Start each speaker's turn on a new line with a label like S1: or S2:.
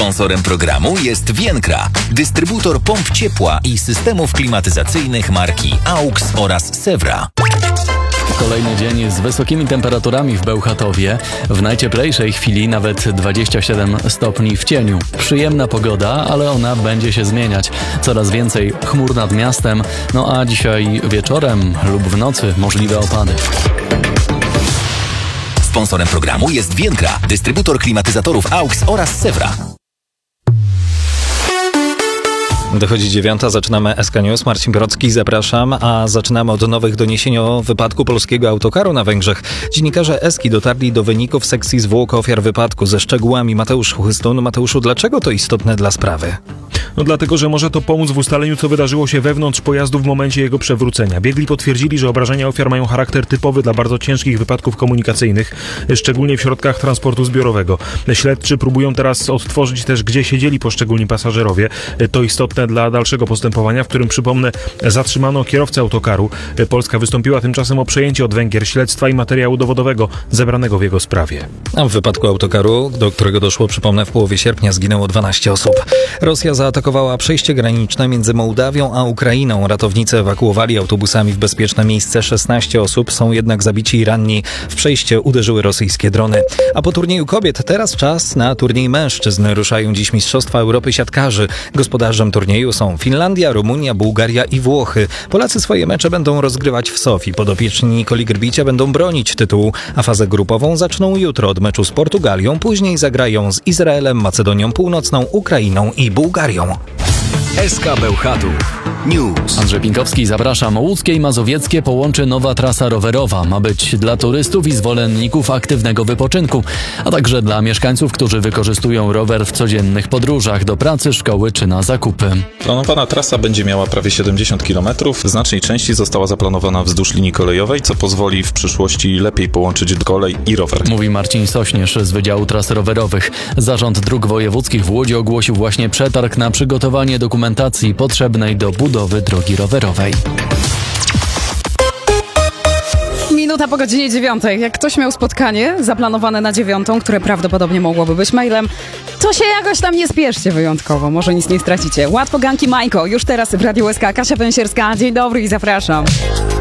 S1: Sponsorem programu jest Vienkra, dystrybutor pomp ciepła i systemów klimatyzacyjnych marki AUX oraz Sewra.
S2: Kolejny dzień z wysokimi temperaturami w Bełchatowie. W najcieplejszej chwili nawet 27 stopni w cieniu. Przyjemna pogoda, ale ona będzie się zmieniać. Coraz więcej chmur nad miastem, no a dzisiaj wieczorem lub w nocy możliwe opady.
S1: Sponsorem programu jest Vienkra, dystrybutor klimatyzatorów AUX oraz Sewra.
S3: Dochodzi 9, zaczynamy SK News. Marcin Borocki, zapraszam, a zaczynamy od nowych doniesień o wypadku polskiego autokaru na Węgrzech. Dziennikarze Eski dotarli do wyników sekcji zwłok ofiar wypadku. Ze szczegółami Mateusz Chustun. Mateuszu, dlaczego to istotne dla sprawy?
S4: No dlatego, że może to pomóc w ustaleniu, co wydarzyło się wewnątrz pojazdu w momencie jego przewrócenia. Biegli potwierdzili, że obrażenia ofiar mają charakter typowy dla bardzo ciężkich wypadków komunikacyjnych, szczególnie w środkach transportu zbiorowego. Śledczy próbują teraz odtworzyć też, gdzie siedzieli poszczególni pasażerowie. To istotne dla dalszego postępowania, w którym, przypomnę, zatrzymano kierowcę autokaru. Polska wystąpiła tymczasem o przejęcie od Węgier śledztwa i materiału dowodowego zebranego w jego sprawie.
S3: A w wypadku autokaru, do którego doszło, przypomnę, w połowie sierpnia zginęło 12 osób. Rosja zaatakowała przejście graniczne między Mołdawią a Ukrainą. Ratownicy ewakuowali autobusami w bezpieczne miejsce 16 osób, są jednak zabici i ranni. W przejście uderzyły rosyjskie drony. A po turnieju kobiet teraz czas na turniej mężczyzn. Ruszają dziś Mistrzostwa Europy siatkarzy. Gospodarzem turnieju są Finlandia, Rumunia, Bułgaria i Włochy. Polacy swoje mecze będą rozgrywać w Sofii. Podopieczni Nikoli Grbicia będą bronić tytułu, a fazę grupową zaczną jutro od meczu z Portugalią. Później zagrają z Izraelem, Macedonią Północną, Ukrainą i Bułgarią.
S1: SK Bełchatów News.
S2: Andrzej Pinkowski, zapraszam. Łódzkie i Mazowieckie połączy nowa trasa rowerowa. Ma być dla turystów i zwolenników aktywnego wypoczynku, a także dla mieszkańców, którzy wykorzystują rower w codziennych podróżach do pracy, szkoły czy na zakupy.
S5: Planowana trasa będzie miała prawie 70 km. W znacznej części została zaplanowana wzdłuż linii kolejowej, co pozwoli w przyszłości lepiej połączyć kolej i rower.
S2: Mówi Marcin Sośnierz z Wydziału Tras Rowerowych. Zarząd Dróg Wojewódzkich w Łodzi ogłosił właśnie przetarg na przygotowanie dokumentacji potrzebnej do budowy drogi rowerowej.
S6: Minuta po godzinie 9. Jak ktoś miał spotkanie zaplanowane na 9, które prawdopodobnie mogłoby być mailem, to się jakoś tam nie spieszcie wyjątkowo, może nic nie stracicie. Łatwo ganki Majko, już teraz w Radiu SK, Kasia Pęsierska, dzień dobry i zapraszam.